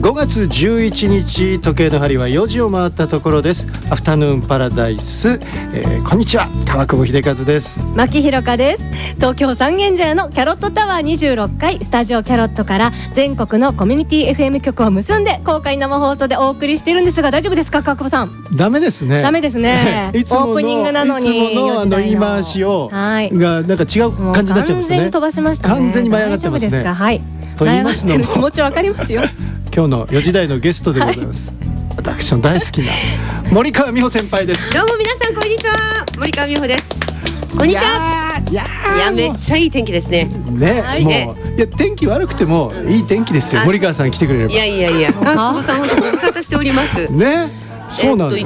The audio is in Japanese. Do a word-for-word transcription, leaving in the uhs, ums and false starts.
ごがつじゅういちにち、時計の針はよじを回ったところです。アフタヌーンパラダイス、えー、こんにちは、川久保秀和です。 牧ひろかです。東京三軒茶屋のキャロットタワーにじゅうろっかいスタジオキャロットから全国のコミュニティ エフエム 局を結んで公開生放送でお送りしているんですが、大丈夫ですか川久保さん。 ダメですね。 ダメですねいつものオープニングなのにいつものあの言い回しを、はい、がなんか違う感じになっちゃいますね。 完全に飛ばしましたね。 完全に舞い上がってますね。 大丈夫ですか。はい、 と言いますのも舞い上がってる気持ちわかりますよ今日のよじ台のゲストでございます、はい、私の大好きな森川美穂先輩です。 どうも皆さんこんにちは、森川美穂です。こんにちは。いやいやめっちゃいい天気ですね。 ね、はい、もういや天気悪くてもいい天気ですよ。森川さん来てくれれば。 いやいやいや、川久保さん本当ご無沙汰しております。 ね、そうなんです。